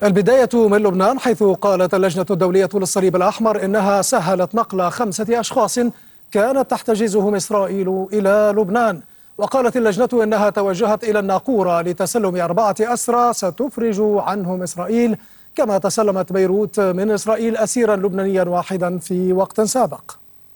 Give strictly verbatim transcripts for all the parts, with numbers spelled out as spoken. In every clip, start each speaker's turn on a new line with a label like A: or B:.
A: البداية من لبنان، حيث قالت اللجنة الدولية للصليب الأحمر إنها سهلت نقل خمسة أشخاص كانت تحتجزهم إسرائيل إلى لبنان. وقالت اللجنة إنها توجهت إلى الناقورة لتسلم أربعة أسرى ستفرج عنهم إسرائيل، كما تسلمت بيروت من إسرائيل أسيرا لبنانيا واحدا في وقت سابق.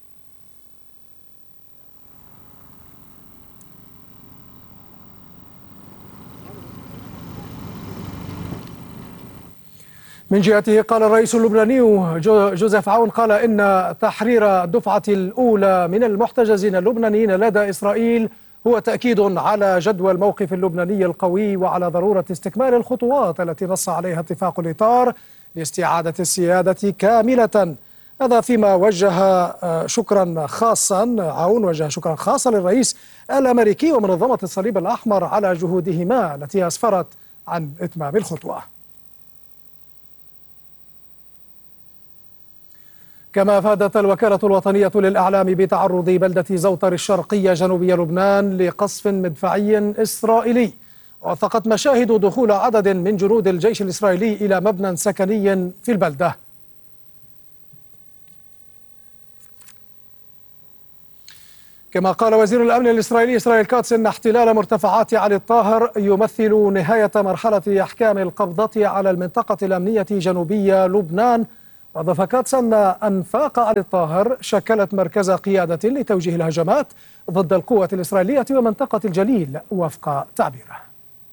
A: من جهته قال الرئيس اللبناني جوزيف عون قال إن تحرير الدفعة الأولى من المحتجزين اللبنانيين لدى إسرائيل هو تأكيد على جدوى الموقف اللبناني القوي وعلى ضرورة استكمال الخطوات التي نص عليها اتفاق الإطار لاستعادة السيادة كاملة. هذا فيما وجه شكرا خاصا عون وجه شكرا خاصا للرئيس الأمريكي ومنظمة الصليب الأحمر على جهودهما التي أسفرت عن إتمام الخطوة. كما أفادت الوكالة الوطنية للإعلام بتعرض بلدة زوطر الشرقية جنوبي لبنان لقصف مدفعي إسرائيلي، ووثقت مشاهد دخول عدد من جنود الجيش الإسرائيلي إلى مبنى سكني في البلدة. كما قال وزير الأمن الإسرائيلي إسرائيل كاتس إن احتلال مرتفعات علي الطاهر يمثل نهاية مرحلة أحكام القبضة على المنطقة الأمنية جنوبي لبنان. وأضاف كاتس أن أنفاق علي الطاهر شكلت مركز قيادة لتوجيه الهجمات ضد القوة الإسرائيلية ومنطقة الجليل وفق تعبيره.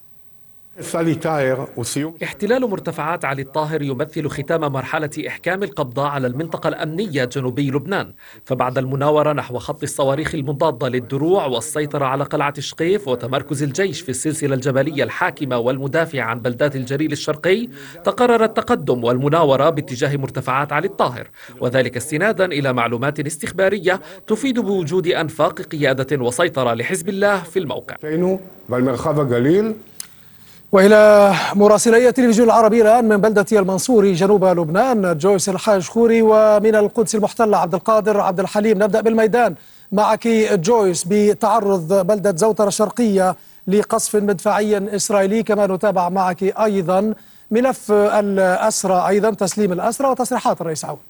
B: احتلال مرتفعات علي الطاهر يمثل ختام مرحلة إحكام القبضة على المنطقة الأمنية جنوبي لبنان، فبعد المناورة نحو خط الصواريخ المضادة للدروع والسيطرة على قلعة شقيف وتمركز الجيش في السلسلة الجبلية الحاكمة والمدافع عن بلدات الجليل الشرقي، تقرر التقدم والمناورة باتجاه مرتفعات علي الطاهر، وذلك استنادا إلى معلومات استخبارية تفيد بوجود أنفاق قيادة وسيطرة لحزب الله في الموقع.
A: وإلى مراسلي التلفزيون العربي الآن من بلدة المنصوري جنوب لبنان جويس الحاج خوري، ومن القدس المحتلة عبد القادر عبد الحليم. نبدأ بالميدان معك جويس بتعرض بلدة زوطر الشرقية لقصف مدفعي إسرائيلي، كما نتابع معك أيضا ملف الأسرى، أيضا تسليم الأسرى وتصريحات الرئيس عون.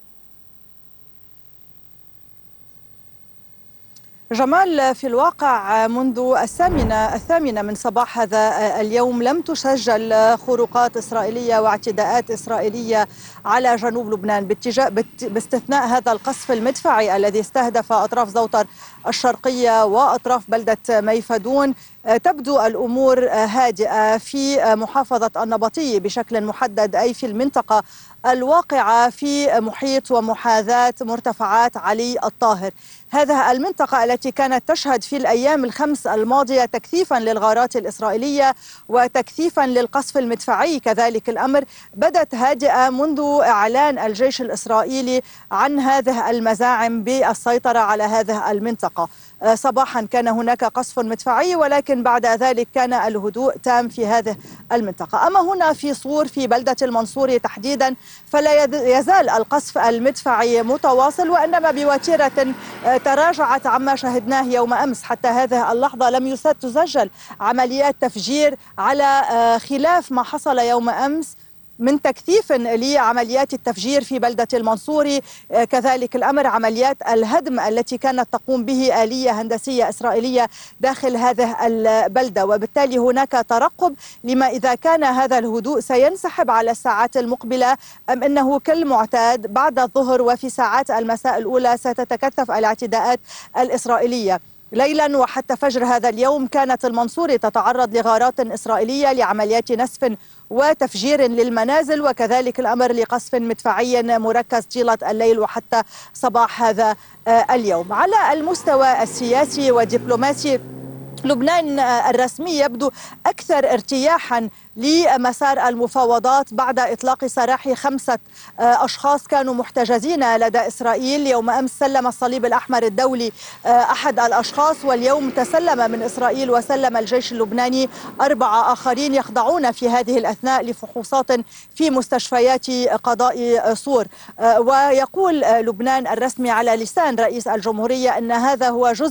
C: جمال، في الواقع منذ الثامنة الثامنة من صباح هذا اليوم لم تسجل خروقات إسرائيلية واعتداءات إسرائيلية على جنوب لبنان باستثناء هذا القصف المدفعي الذي استهدف أطراف زوطر الشرقية وأطراف بلدة ميفدون. تبدو الأمور هادئة في محافظة النبطية بشكل محدد، أي في المنطقة الواقعة في محيط ومحاذاة مرتفعات علي الطاهر. هذه المنطقة التي كانت تشهد في الأيام الخمس الماضية تكثيفا للغارات الإسرائيلية وتكثيفا للقصف المدفعي كذلك الأمر، بدت هادئة منذ إعلان الجيش الإسرائيلي عن هذه المزاعم بالسيطرة على هذه المنطقة. صباحا كان هناك قصف مدفعي، ولكن بعد ذلك كان الهدوء تام في هذه المنطقة. أما هنا في صور في بلدة المنصوري تحديدا فلا يزال القصف المدفعي متواصل، وإنما بوتيرة تراجعت عما شهدناه يوم أمس. حتى هذه اللحظة لم تسجل عمليات تفجير على خلاف ما حصل يوم أمس من تكثيف لعمليات التفجير في بلدة المنصوري. كذلك الأمر عمليات الهدم التي كانت تقوم به آلية هندسية إسرائيلية داخل هذه البلدة، وبالتالي هناك ترقب لما إذا كان هذا الهدوء سينسحب على الساعات المقبلة أم أنه كالمعتاد بعد الظهر وفي ساعات المساء الأولى ستتكثف الاعتداءات الإسرائيلية. ليلا وحتى فجر هذا اليوم كانت المنصوري تتعرض لغارات إسرائيلية لعمليات نسف وتفجير للمنازل، وكذلك الأمر لقصف مدفعي مركز طيلة الليل وحتى صباح هذا اليوم. على المستوى السياسي والدبلوماسي، لبنان الرسمي يبدو أكثر ارتياحا لمسار المفاوضات بعد إطلاق سراح خمسة أشخاص كانوا محتجزين لدى إسرائيل. يوم أمس سلم الصليب الأحمر الدولي أحد الأشخاص، واليوم تسلم من إسرائيل وسلم الجيش اللبناني أربعة آخرين يخضعون في هذه الأثناء لفحوصات في مستشفيات قضاء صور. ويقول لبنان الرسمي على لسان رئيس الجمهورية أن هذا هو جزء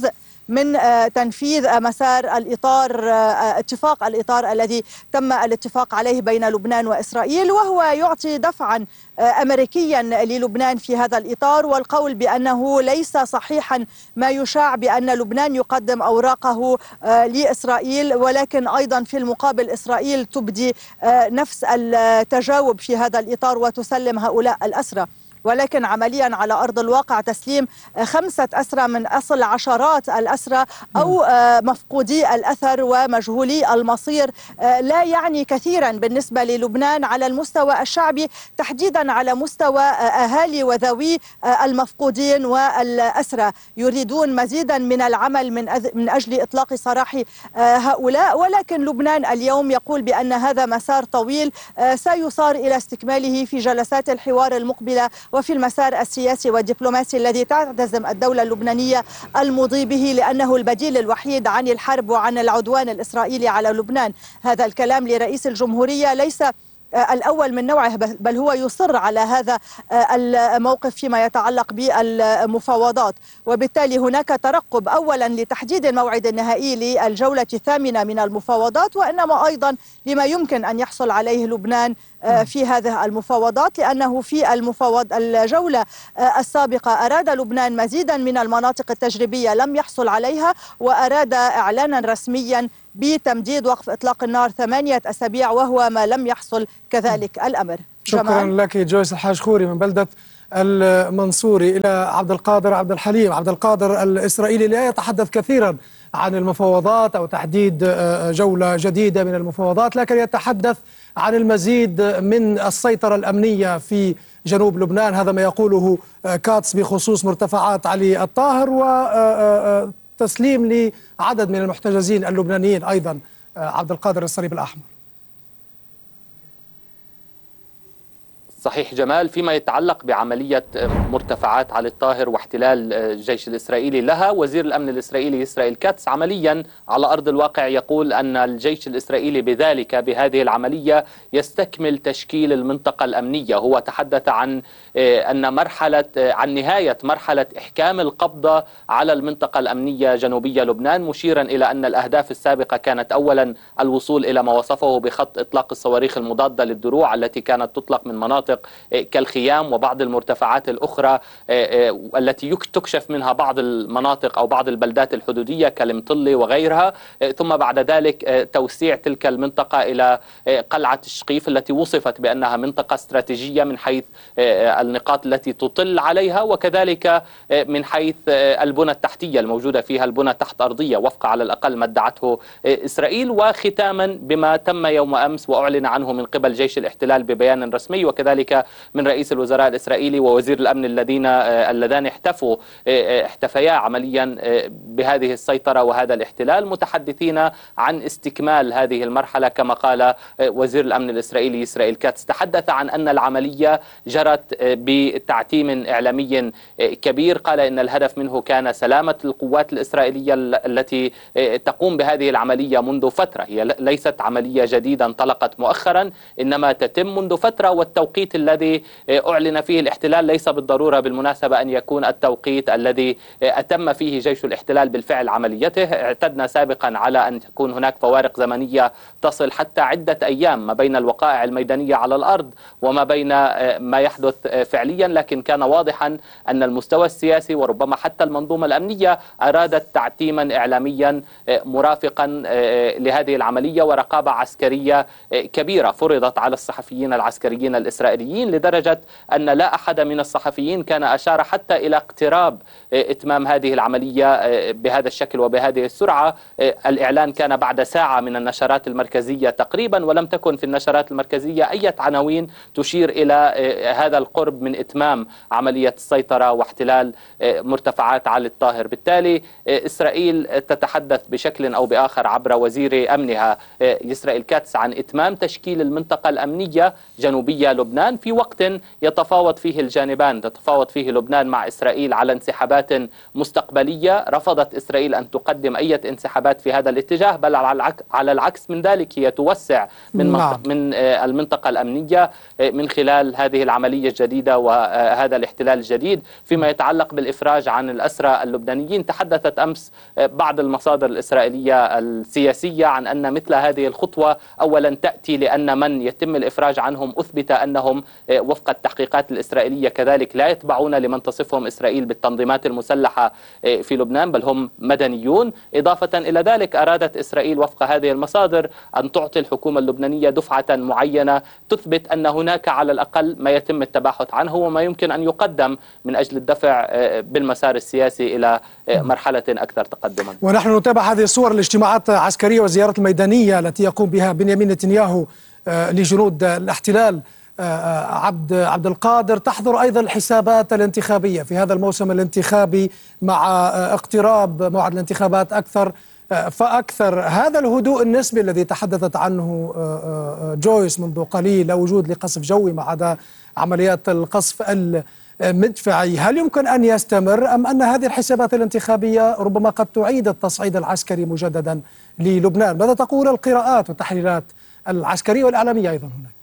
C: من تنفيذ مسار الإطار اتفاق الإطار الذي تم الاتفاق عليه بين لبنان وإسرائيل، وهو يعطي دفعا أمريكيا للبنان في هذا الإطار، والقول بأنه ليس صحيحا ما يشاع بأن لبنان يقدم أوراقه لإسرائيل، ولكن أيضا في المقابل إسرائيل تبدي نفس التجاوب في هذا الإطار وتسلم هؤلاء الأسرى. ولكن عمليا على أرض الواقع تسليم خمسة أسرى من أصل عشرات الأسرى أو مفقودي الأثر ومجهولي المصير لا يعني كثيرا بالنسبة للبنان على المستوى الشعبي، تحديدا على مستوى أهالي وذوي المفقودين والأسرى. يريدون مزيدا من العمل من من أجل إطلاق سراح هؤلاء، ولكن لبنان اليوم يقول بأن هذا مسار طويل سيصار إلى استكماله في جلسات الحوار المقبلة وفي المسار السياسي والدبلوماسي الذي تعتزم الدولة اللبنانية المضي به، لأنه البديل الوحيد عن الحرب وعن العدوان الإسرائيلي على لبنان. هذا الكلام لرئيس الجمهورية ليس الأول من نوعه، بل هو يصر على هذا الموقف فيما يتعلق بالمفاوضات، وبالتالي هناك ترقب أولا لتحديد الموعد النهائي للجولة الثامنة من المفاوضات، وإنما أيضا لما يمكن أن يحصل عليه لبنان في هذه المفاوضات، لأنه في المفاوض الجولة السابقة أراد لبنان مزيدا من المناطق التجريبية لم يحصل عليها، وأراد إعلانا رسميا بتمديد وقف إطلاق النار ثمانية أسابيع، وهو ما لم يحصل كذلك الأمر.
A: شكرا
C: جمال.
A: لك جويس الحاج خوري من بلدة المنصوري. إلى عبد القادر عبد الحليم. عبد القادر، الإسرائيلي لا يتحدث كثيرا عن المفاوضات أو تحديد جولة جديدة من المفاوضات، لكن يتحدث عن المزيد من السيطرة الأمنية في جنوب لبنان. هذا ما يقوله كاتس بخصوص مرتفعات علي الطاهر وتسليم لعدد من المحتجزين اللبنانيين أيضا. عبد القادر، الصليب الأحمر.
D: صحيح جمال، فيما يتعلق بعملية مرتفعات علي الطاهر واحتلال الجيش الإسرائيلي لها، وزير الأمن الإسرائيلي إسرائيل كاتس عمليا على أرض الواقع يقول أن الجيش الإسرائيلي بذلك بهذه العملية يستكمل تشكيل المنطقة الأمنية. هو تحدث عن أن مرحلة عن نهاية مرحلة إحكام القبضة على المنطقة الأمنية جنوبية لبنان، مشيرا إلى أن الأهداف السابقة كانت أولا الوصول إلى ما وصفه بخط إطلاق الصواريخ المضادة للدروع التي كانت تطلق من مناطق كالخيام وبعض المرتفعات الأخرى التي تكشف منها بعض المناطق أو بعض البلدات الحدودية كالمطلة وغيرها، ثم بعد ذلك توسيع تلك المنطقة إلى قلعة الشقيف التي وصفت بأنها منطقة استراتيجية من حيث النقاط التي تطل عليها، وكذلك من حيث البنى التحتية الموجودة فيها، البنى تحت أرضية وفق على الأقل ما ادعته إسرائيل. وختاما بما تم يوم أمس وأعلن عنه من قبل جيش الاحتلال ببيان رسمي، وكذلك من رئيس الوزراء الإسرائيلي ووزير الأمن الذين اللذان احتفوا احتفيا عمليا بهذه السيطرة وهذا الاحتلال، متحدثين عن استكمال هذه المرحلة. كما قال وزير الأمن الإسرائيلي إسرائيل كاتس، تحدث عن أن العملية جرت بتعتيم إعلامي كبير، قال إن الهدف منه كان سلامة القوات الإسرائيلية التي تقوم بهذه العملية منذ فترة. هي ليست عملية جديدة انطلقت مؤخرا، إنما تتم منذ فترة، والتوقيت الذي أعلن فيه الاحتلال ليس بالضرورة بالمناسبة أن يكون التوقيت الذي أتم فيه جيش الاحتلال بالفعل عمليته. اعتدنا سابقا على أن تكون هناك فوارق زمنية تصل حتى عدة أيام ما بين الوقائع الميدانية على الأرض وما بين ما يحدث فعليا، لكن كان واضحا أن المستوى السياسي وربما حتى المنظومة الأمنية أرادت تعتيما إعلاميا مرافقا لهذه العملية ورقابة عسكرية كبيرة فرضت على الصحفيين العسكريين الإسرائيليين، لدرجة أن لا أحد من الصحفيين كان أشار حتى إلى اقتراب إتمام هذه العملية بهذا الشكل وبهذه السرعة. الإعلان كان بعد ساعة من النشرات المركزية تقريبا، ولم تكن في النشرات المركزية أي عناوين تشير إلى هذا القرب من إتمام عملية السيطرة واحتلال مرتفعات علي الطاهر. بالتالي إسرائيل تتحدث بشكل أو بآخر عبر وزير أمنها إسرائيل كاتس عن إتمام تشكيل المنطقة الأمنية جنوبية لبنان، لبنان في وقت يتفاوض فيه الجانبان، تتفاوض فيه لبنان مع إسرائيل على انسحابات مستقبلية. رفضت إسرائيل أن تقدم أي انسحابات في هذا الاتجاه، بل على العكس من ذلك هي توسع من
A: نعم.
D: من المنطقة الأمنية من خلال هذه العملية الجديدة وهذا الاحتلال الجديد. فيما يتعلق بالإفراج عن الأسرى اللبنانيين، تحدثت أمس بعض المصادر الإسرائيلية السياسية عن أن مثل هذه الخطوة أولا تأتي لأن من يتم الإفراج عنهم أثبت أنهم وفق التحقيقات الإسرائيلية كذلك لا يتبعون لمن تصفهم إسرائيل بالتنظيمات المسلحة في لبنان، بل هم مدنيون. إضافة إلى ذلك أرادت إسرائيل وفق هذه المصادر أن تعطي الحكومة اللبنانية دفعة معينة تثبت أن هناك على الأقل ما يتم التباحث عنه وما يمكن أن يقدم من أجل الدفع بالمسار السياسي إلى مرحلة أكثر تقدما.
A: ونحن نتابع هذه الصور، الاجتماعات العسكرية والزيارات الميدانية التي يقوم بها بنيامين نتنياهو لجنود الاحتلال. عبد عبد القادر، تحضر أيضا الحسابات الانتخابية في هذا الموسم الانتخابي مع اقتراب موعد الانتخابات أكثر فأكثر. هذا الهدوء النسبي الذي تحدثت عنه جويس منذ قليل، لا وجود لقصف جوي ما عدا عمليات القصف المدفعي، هل يمكن أن يستمر أم أن هذه الحسابات الانتخابية ربما قد تعيد التصعيد العسكري مجددا للبنان؟ ماذا تقول القراءات والتحليلات العسكرية والإعلامية أيضا هناك؟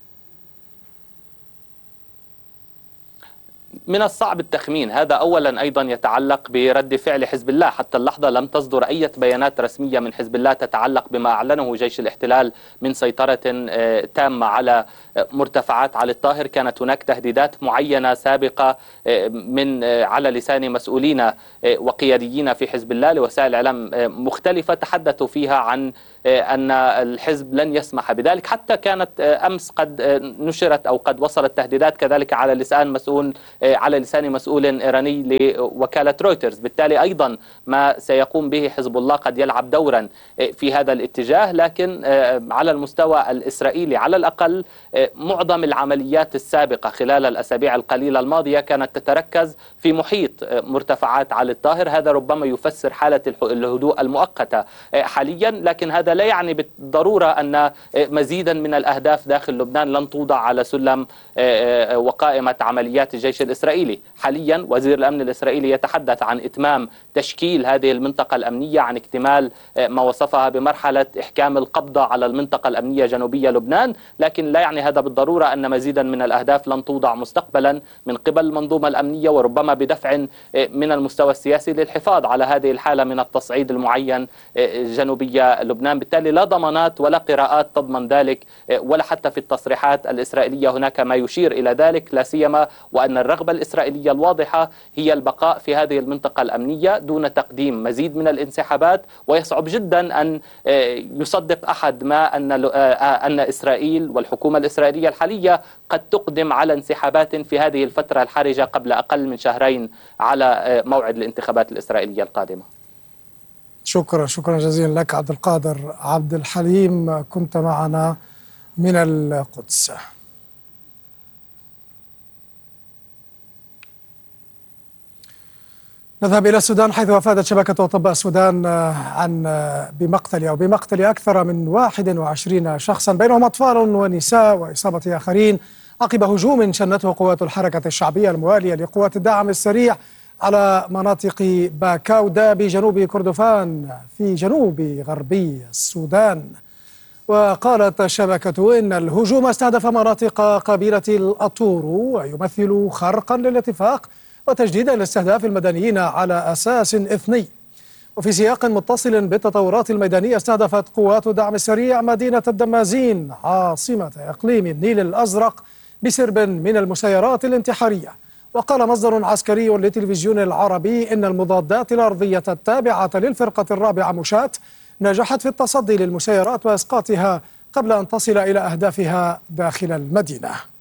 D: من الصعب التخمين. هذا أولا أيضا يتعلق برد فعل حزب الله. حتى اللحظة لم تصدر أي بيانات رسمية من حزب الله تتعلق بما أعلنه جيش الاحتلال من سيطرة تامة على مرتفعات علي الطاهر. كانت هناك تهديدات معينة سابقة من على لسان مسؤولين وقياديين في حزب الله لوسائل إعلام مختلفة تحدثوا فيها عن أن الحزب لن يسمح بذلك. حتى كانت أمس قد نشرت أو قد وصلت تهديدات كذلك على لسان مسؤول على لسان مسؤول إيراني لوكالة رويترز. بالتالي أيضا ما سيقوم به حزب الله قد يلعب دورا في هذا الاتجاه. لكن على المستوى الإسرائيلي على الأقل معظم العمليات السابقة خلال الأسابيع القليلة الماضية كانت تتركز في محيط مرتفعات علي الطاهر. هذا ربما يفسر حالة الهدوء المؤقتة حاليا، لكن هذا لا يعني بالضرورة أن مزيدا من الأهداف داخل لبنان لن توضع على سلم وقائمة عمليات الجيش الإسرائيلي. حاليا وزير الأمن الإسرائيلي يتحدث عن إتمام تشكيل هذه المنطقة الأمنية، عن اكتمال ما وصفها بمرحلة إحكام القبضة على المنطقة الأمنية جنوبية لبنان، لكن لا يعني هذا بالضرورة أن مزيدا من الأهداف لن توضع مستقبلا من قبل المنظومة الأمنية، وربما بدفع من المستوى السياسي للحفاظ على هذه الحالة من التصعيد المعين جنوبية لبنان. بالتالي لا ضمانات ولا قراءات تضمن ذلك، ولا حتى في التصريحات الإسرائيلية هناك ما يشير إلى ذلك، لا سيما وأن الرغبة الإسرائيلية الواضحة هي البقاء في هذه المنطقة الأمنية دون تقديم مزيد من الانسحابات. ويصعب جدا أن يصدق أحد ما أن أن إسرائيل والحكومة الإسرائيلية الحالية قد تقدم على انسحابات في هذه الفترة الحرجة قبل أقل من شهرين على موعد الانتخابات الإسرائيلية القادمة.
A: شكرا شكرا جزيلا لك عبد القادر عبد الحليم، كنت معنا من القدس. نذهب إلى السودان، حيث أفادت شبكة أطباء السودان عن بمقتل أو بمقتل أكثر من واحد وعشرين شخصا بينهم أطفال ونساء وإصابة آخرين عقب هجوم شنته قوات الحركة الشعبية الموالية لقوات الدعم السريع على مناطق باكاودا بجنوب كردفان في جنوب غربي السودان. وقالت الشبكة إن الهجوم استهدف مناطق قبيلة الأطور ويمثل خرقا للاتفاق وتجديدا لاستهداف المدنيين على أساس إثني. وفي سياق متصل بالتطورات الميدانية، استهدفت قوات دعم السريع مدينة الدمازين عاصمة إقليم النيل الأزرق بسرب من المسيرات الانتحارية. وقال مصدر عسكري للتلفزيون العربي إن المضادات الأرضية التابعة للفرقة الرابعة مشاة نجحت في التصدي للمسيرات وإسقاطها قبل أن تصل إلى أهدافها داخل المدينة.